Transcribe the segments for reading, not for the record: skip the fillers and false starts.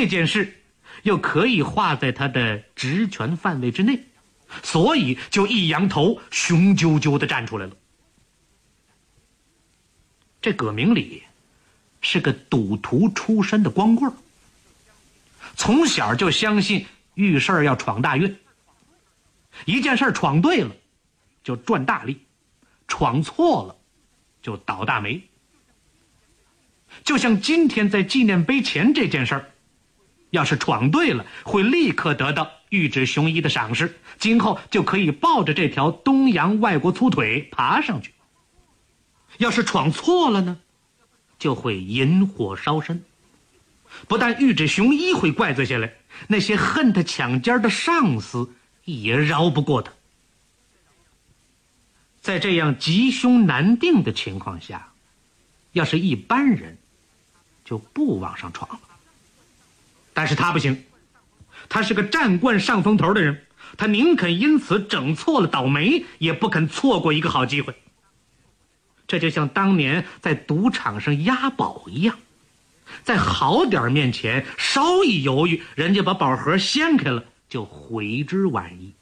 这件事又可以划在他的职权范围之内，所以就一扬头，雄赳赳地站出来了。这葛明礼是个赌徒出身的光棍，从小就相信遇事要闯大运，一件事闯对了就赚大利，闯错了就倒大霉。就像今天在纪念碑前这件事儿，要是闯对了，会立刻得到玉指雄一的赏识，今后就可以抱着这条东洋外国粗腿爬上去。要是闯错了呢，就会引火烧身。不但玉指雄一会怪罪下来，那些恨他抢尖的上司也饶不过他。在这样吉凶难定的情况下，要是一般人就不往上闯了。但是他不行，他是个占惯上风头的人，他宁肯因此整错了倒霉，也不肯错过一个好机会。这就像当年在赌场上押宝一样，在好点面前稍一犹豫，人家把宝盒掀开了，就悔之晚矣。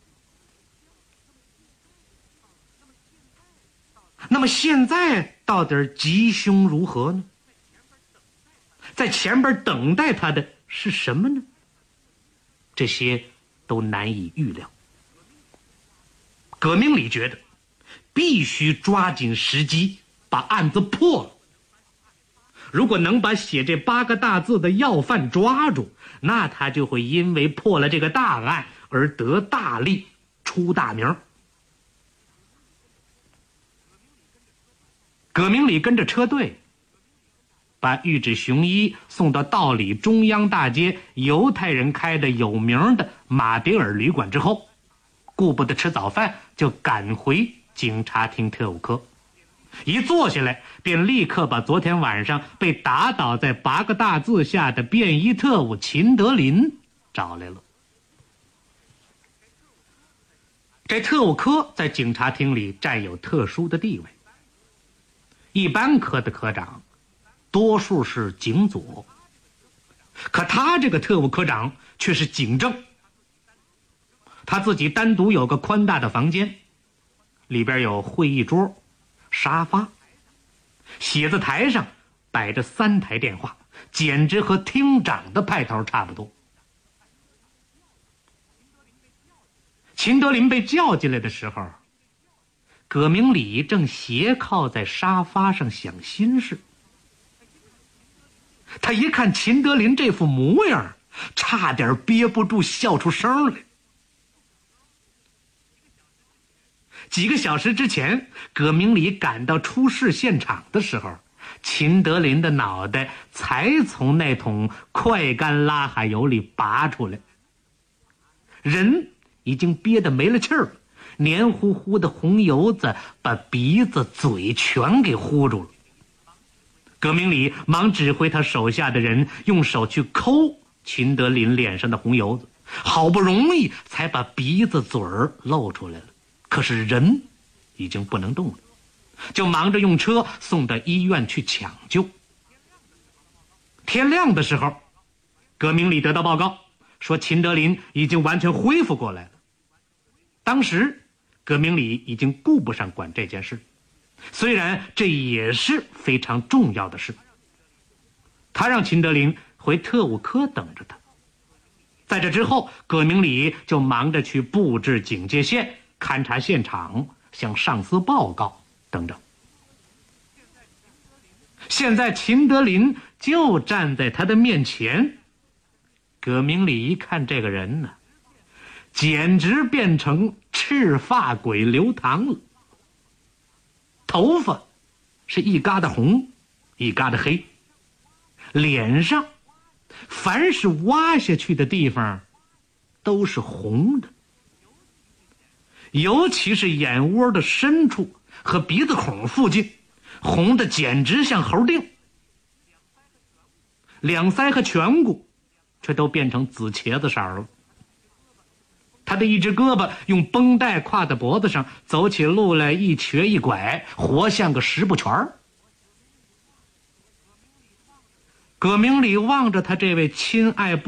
那么现在到底吉凶如何呢？在前边等待他的是什么呢？这些都难以预料。葛明礼觉得必须抓紧时机把案子破了。如果能把写这8个大字的要犯抓住，那他就会因为破了这个大案而得大利，出大名。葛明礼跟着车队把玉指雄一送到道里中央大街犹太人开的有名的马迭尔旅馆之后，顾不得吃早饭，就赶回警察厅特务科。一坐下来，便立刻把昨天晚上被打倒在8个大字下的便衣特务秦德林找来了。这特务科在警察厅里占有特殊的地位，一般科的科长多数是警佐，可他这个特务科长却是警正。他自己单独有个宽大的房间，里边有会议桌、沙发，写字台上摆着3台电话，简直和厅长的派头差不多。秦德林被叫进来的时候，葛明礼正斜靠在沙发上想心事。他一看秦德林这副模样，差点憋不住笑出声来。几个小时之前，葛明礼赶到出事现场的时候，秦德林的脑袋才从那桶快干拉海油里拔出来，人已经憋得没了气儿了，黏糊糊的红油子把鼻子嘴全给糊住了。葛明礼忙指挥他手下的人用手去抠秦德林脸上的红油子，好不容易才把鼻子嘴儿露出来了，可是人已经不能动了，就忙着用车送到医院去抢救。天亮的时候，葛明礼得到报告说秦德林已经完全恢复过来了。当时葛明礼已经顾不上管这件事，虽然这也是非常重要的事。他让秦德林回特务科等着他。在这之后，葛明礼就忙着去布置警戒线、勘察现场、向上司报告等等。现在秦德林就站在他的面前，葛明礼一看这个人呢，简直变成赤发鬼刘唐了。头发是一疙瘩红，一疙瘩黑，脸上凡是挖下去的地方都是红的，尤其是眼窝的深处和鼻子孔附近，红的简直像猴腚。两腮和颧骨却都变成紫茄子色了。他的一只胳膊用绷带挎在脖子上，走起路来一瘸一拐，活像个十不全。葛明礼望着他这位亲爱不